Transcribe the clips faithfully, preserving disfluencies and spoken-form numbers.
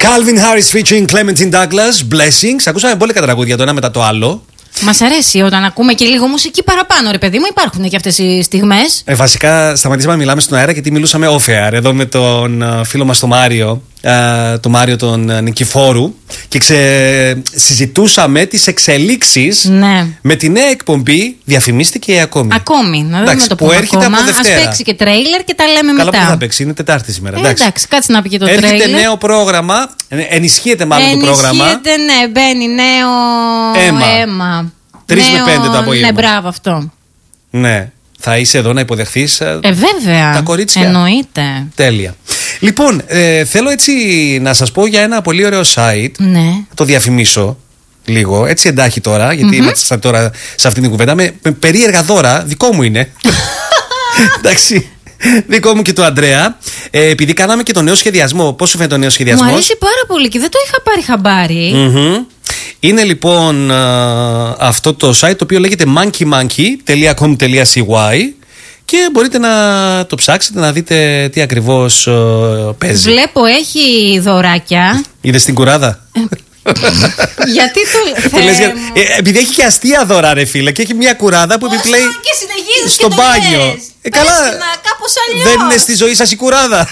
Calvin Harris featuring Clementine Douglas, Blessings. Ακούσαμε πολύ καλά τραγούδια το ένα μετά το άλλο. Μας αρέσει όταν ακούμε και λίγο μουσική παραπάνω, ρε παιδί μου. Υπάρχουν και αυτές οι στιγμές. Ε, βασικά, σταματήσαμε να μιλάμε στον αέρα γιατί μιλούσαμε off air εδώ με τον uh, φίλο μας τον Μάριο, uh, τον Μάριο τον uh, Νικηφόρου, και ξε... συζητούσαμε τις εξελίξεις, ναι, με τη νέα εκπομπή. Διαφημίστηκε ακόμη. Ακόμη, να δούμε. Εντάξει, το που έρχεται ακόμα. από Δευτέρα. Ας παίξει και τρέιλερ και τα λέμε Καλά, μετά. Καλά, που θα παίξει, είναι Τετάρτη σήμερα. Ε, εντάξει. εντάξει, κάτσε να πει και το έρχεται τρέιλερ. Έρχεται νέο πρόγραμμα. Ενισχύεται μάλλον Ενισχύεται, το πρόγραμμα. Ενισχύεται, ναι, μπαίνει νέο αίμα. αίμα. Τρεις με πέντε το απόγευμα. Ναι, μπράβο αυτό. Ναι. Θα είσαι εδώ να υποδεχθείς ε, βέβαια, τα κορίτσια. Εννοείται. Τέλεια. Λοιπόν, ε, θέλω έτσι να σας πω για ένα πολύ ωραίο site. Ναι. Το διαφημίσω λίγο. Έτσι εντάχει τώρα, γιατί mm-hmm. είμαστε τώρα σε αυτή την κουβέντα. Με, με περίεργα δώρα, δικό μου είναι. Εντάξει. Δικό μου και του Αντρέα. Ε, επειδή κάναμε και το νέο σχεδιασμό. Πώς σου φαίνεται το νέο σχεδιασμό? Μου αρέσει πάρα πολύ και δεν το είχα πάρει χαμπάρι. Mm-hmm. Είναι λοιπόν α, αυτό το site το οποίο λέγεται monkey monkey τελεία com τελεία c y και μπορείτε να το ψάξετε να δείτε τι ακριβώς α, παίζει. Βλέπω έχει δωράκια. Είδες την κουράδα? Γιατί το λες? Για... Ε, επειδή έχει και αστεία δώρα, ρε φίλε, και έχει μια κουράδα που επιπλέει στο μπάνιο. Ε, καλά, κάπως αλλιώς. Δεν είναι στη ζωή σας η κουράδα?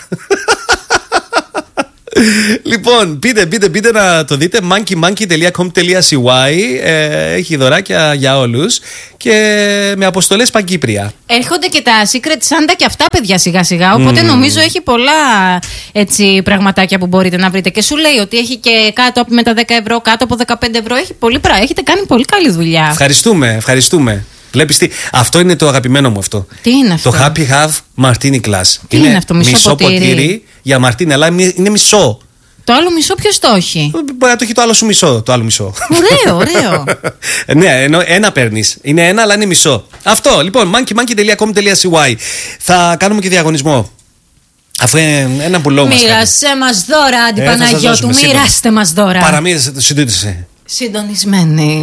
Λοιπόν, πείτε, πείτε, πείτε να το δείτε. monkey monkey τελεία com τελεία c y. ε, Έχει δωράκια για όλους και με αποστολές παγκύπρια. Έρχονται και τα Secret Santa και αυτά, παιδιά, σιγά σιγά. Οπότε mm. νομίζω έχει πολλά έτσι πραγματάκια που μπορείτε να βρείτε. Και σου λέει ότι έχει και κάτω από με τα δέκα ευρώ, κάτω από δεκαπέντε ευρώ. Έχει πολύ πράγμα. Έχετε κάνει πολύ καλή δουλειά. Ευχαριστούμε, ευχαριστούμε. Βλέπεις τι, αυτό είναι το αγαπημένο μου αυτό. Τι είναι αυτό? Το Happy Have Martini Glass. Τι είναι, είναι αυτό, μισό, μισό ποτήρι. ποτήρι για μαρτίνι, αλλά είναι μισό. Το άλλο μισό ποιος το έχει? Μπορεί να το έχει το άλλο σου μισό. Το άλλο μισό. Ωραίο, ωραίο. Ναι, ενώ ένα παίρνεις. Είναι ένα, αλλά είναι μισό. Αυτό, λοιπόν, monkey monkey τελεία com τελεία c y. Θα κάνουμε και διαγωνισμό. Αφού ένα πουλό μας. Μοίρασε μας δώρα, Αντιπαναγιώτου. Μοιράστε μας δώρα. Παραμοίρασε, συντονίσαι. Συντονισμένη.